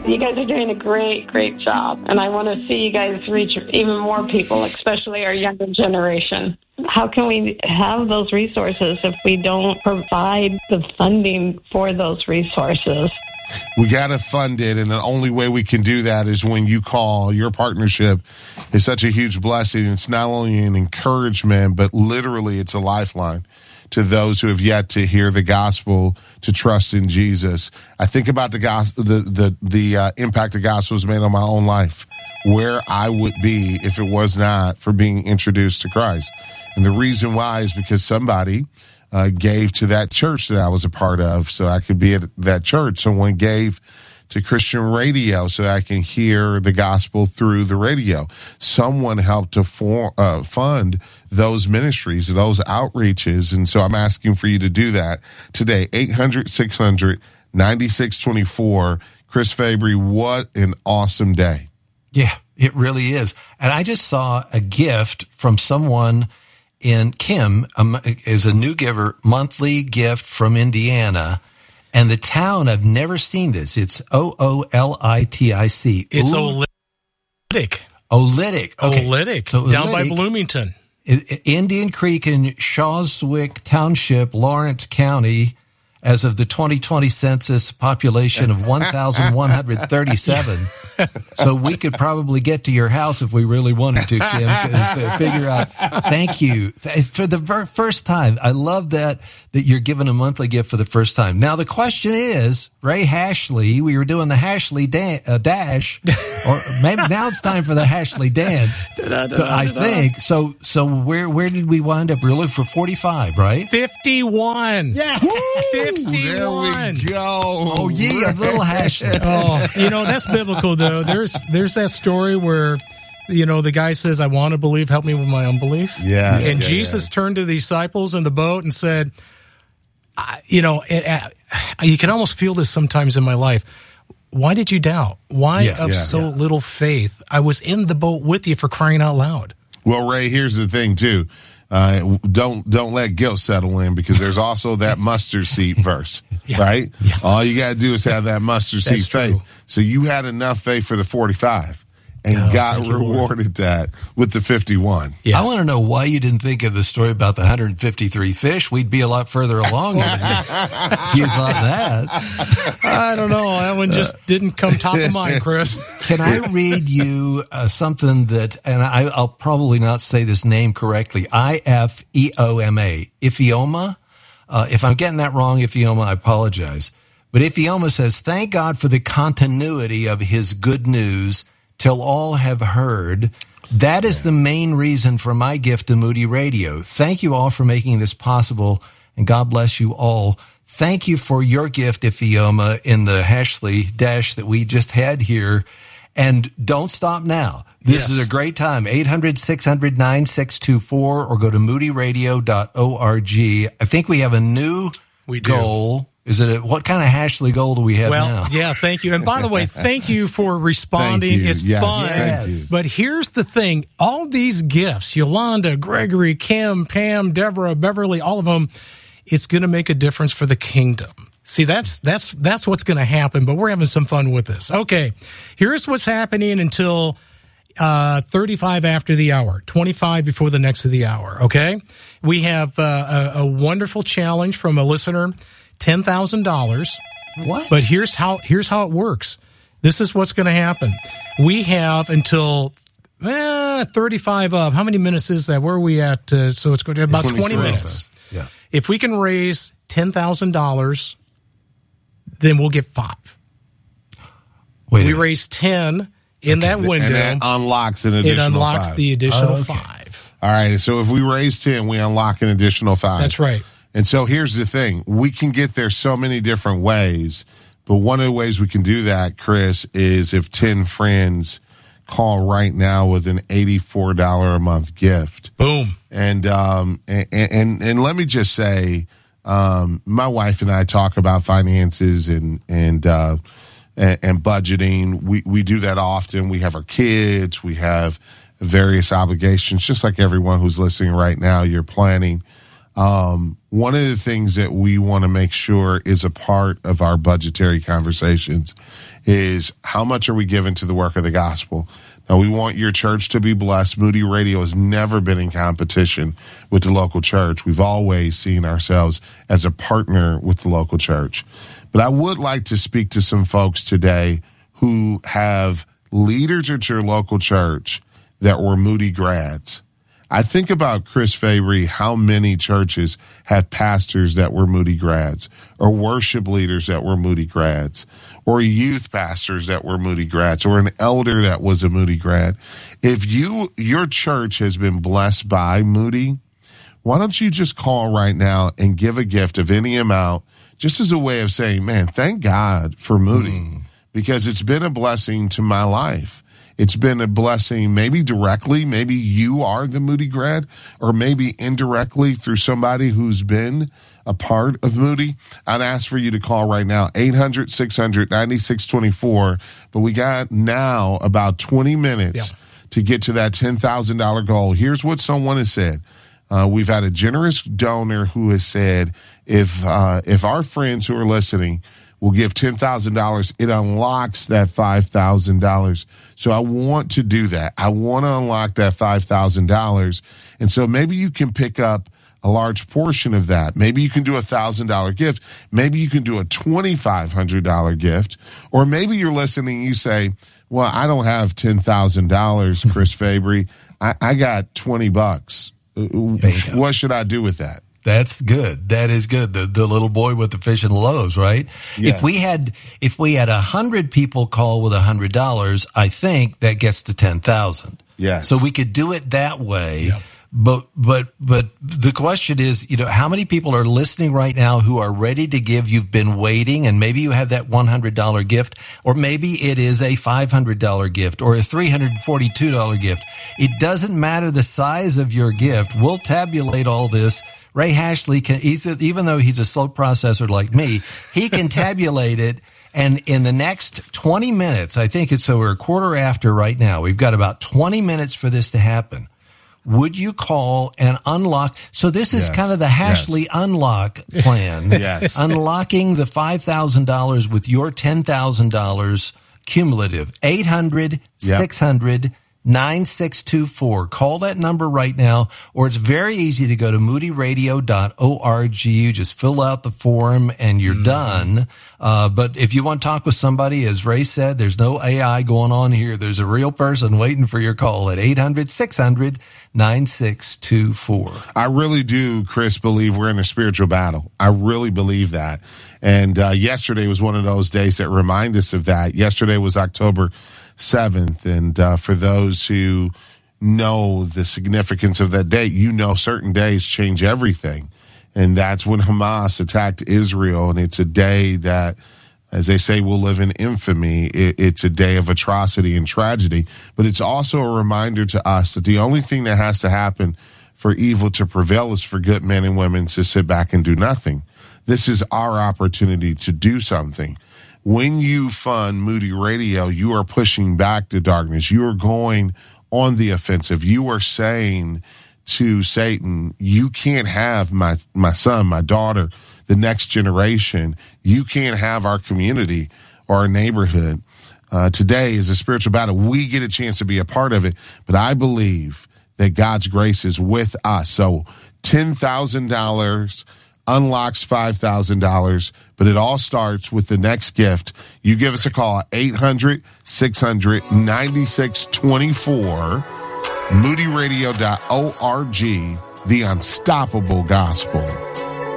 You guys are doing a great, great job. And I want to see you guys reach even more people, especially our younger generation. How can we have those resources if we don't provide the funding for those resources? We got to fund it, and the only way we can do that is when you call. Your partnership is such a huge blessing. It's not only an encouragement, but literally it's a lifeline to those who have yet to hear the gospel, to trust in Jesus. I think about the gospel, the impact the gospel has made on my own life, where I would be if it was not for being introduced to Christ. And the reason why is because somebody gave to that church that I was a part of so I could be at that church. Someone gave to Christian radio so I can hear the gospel through the radio. Someone helped to fund those ministries, those outreaches. And so I'm asking for you to do that today. 800-600-9624. Chris Fabry, what an awesome day. Yeah, it really is. And I just saw a gift from someone in Kim, is a new giver, monthly gift from Indiana. And the town, I've never seen this. It's Oolitic. It's Oolitic. Oolitic. Okay. Oolitic. So down by Bloomington. Indian Creek in Shawswick Township, Lawrence County, as of the 2020 census, population of 1,137. So we could probably get to your house if we really wanted to, Kim, figure out. Thank you. For the first time, I love that you're giving a monthly gift for the first time. Now, the question is, Ray Hashley, we were doing the Hashley dash, or maybe now it's time for the Hashley dance. I think. So where did we wind up? We were looking for 45, right? 51. Yeah. 51. There we go. Oh, yeah, a little Hashley. Oh, that's biblical, though. There's that story where, the guy says, I want to believe, help me with my unbelief. Yeah. And Jesus turned to the disciples in the boat and said, you can almost feel this sometimes in my life. Why did you doubt? Why little faith? I was in the boat with you, for crying out loud. Well, Ray, here's the thing, too. Don't let guilt settle in, because there's also that mustard seed verse, right? Yeah. All you got to do is have that mustard seed faith. So you had enough faith for the 45. And God rewarded that with the 51. Yes. I want to know why you didn't think of the story about the 153 fish. We'd be a lot further along. You thought that. I don't know. That one just didn't come top of mind, Chris. Can I read you something that, and I'll probably not say this name correctly, Ifeoma. Ifeoma? If I'm getting that wrong, Ifeoma, I apologize. But Ifeoma says, thank God for the continuity of his good news till all have heard. That is the main reason for my gift to Moody Radio. Thank you all for making this possible, and God bless you all. Thank you for your gift, Ifeoma, in the Hashley dash that we just had here. And don't stop now. This is a great time. 800-600-9624, or go to moodyradio.org. I think we have a new goal. Is it what kind of Hashley goal do we have now? Well, yeah, thank you. And by the way, thank you for responding. It's fun. Yes. But here's the thing. All these gifts, Yolanda, Gregory, Kim, Pam, Deborah, Beverly, all of them, it's going to make a difference for the kingdom. See, that's what's going to happen, but we're having some fun with this. Okay, here's what's happening until 35 after the hour, 25 before the next of the hour, okay? We have a wonderful challenge from a listener, $10,000. What? But here's how it works. This is what's going to happen. We have until 35 of, how many minutes is that? Where are we at? So it's going to be about 20 minutes. Yeah. If we can raise $10,000, then we'll get 5. We raise 10 in that window. And that unlocks an additional 5. It unlocks the additional 5. All right. So if we raise 10, we unlock an additional 5. That's right. And so here's the thing. We can get there so many different ways, but one of the ways we can do that, Chris, is if 10 friends call right now with an $84 a month gift. Boom. And let me just say, my wife and I talk about finances and budgeting. We do that often. We have our kids. We have various obligations, just like everyone who's listening right now. You're planning One of the things that we want to make sure is a part of our budgetary conversations is how much are we giving to the work of the gospel? Now, we want your church to be blessed. Moody Radio has never been in competition with the local church. We've always seen ourselves as a partner with the local church. But I would like to speak to some folks today who have leaders at your local church that were Moody grads. I think about Chris Fabry, how many churches have pastors that were Moody grads, or worship leaders that were Moody grads, or youth pastors that were Moody grads, or an elder that was a Moody grad. If your church has been blessed by Moody, why don't you just call right now and give a gift of any amount, just as a way of saying, man, thank God for Moody, because it's been a blessing to my life. It's been a blessing, maybe directly, maybe you are the Moody grad, or maybe indirectly through somebody who's been a part of Moody. I'd ask for you to call right now, 800-600-9624. But we got now about 20 minutes to get to that $10,000 goal. Here's what someone has said. We've had a generous donor who has said, if our friends who are listening will give $10,000, it unlocks that $5,000. So I want to do that. I want to unlock that $5,000. And so maybe you can pick up a large portion of that. Maybe you can do $1,000 gift. Maybe you can do a $2,500 gift. Or maybe you're listening and you say, well, I don't have $10,000, Chris Fabry. I got $20. What should I do with that? That's good. That is good. The little boy with the fish and the loaves, right? Yes. If we had 100 people call with $100, I think that gets to 10,000. Yes. So we could do it that way. Yep. But the question is, how many people are listening right now who are ready to give? You've been waiting, and maybe you have that $100 gift, or maybe it is a $500 gift or a $342 gift. It doesn't matter the size of your gift. We'll tabulate all this. Ray Hashley can, even though he's a slow processor like me, he can tabulate it. And in the next 20 minutes, I think so we're a quarter after right now. We've got about 20 minutes for this to happen. Would you call and unlock? So this is kind of the Hashley unlock plan. Yes. Unlocking the $5,000 with your $10,000 cumulative. 800-600-9624. Call that number right now, or it's very easy to go to moodyradio.org. You just fill out the form and you're done. But if you want to talk with somebody, as Ray said, there's no AI going on here. There's a real person waiting for your call at 800-600-9624. I really do, Chris, believe we're in a spiritual battle. I really believe that. And yesterday was one of those days that remind us of that. Yesterday was October 7th. And for those who know the significance of that date, certain days change everything. And that's when Hamas attacked Israel. And it's a day that, as they say, will live in infamy. It's a day of atrocity and tragedy. But it's also a reminder to us that the only thing that has to happen for evil to prevail is for good men and women to sit back and do nothing. This is our opportunity to do something. When you fund Moody Radio, you are pushing back the darkness. You are going on the offensive. You are saying to Satan, you can't have my son, my daughter, the next generation. You can't have our community or our neighborhood. Today is a spiritual battle. We get a chance to be a part of it, but I believe that God's grace is with us. So $10,000 unlocks $5,000, but it all starts with the next gift. You give us a call at 800-600-9624, moodyradio.org, the unstoppable gospel.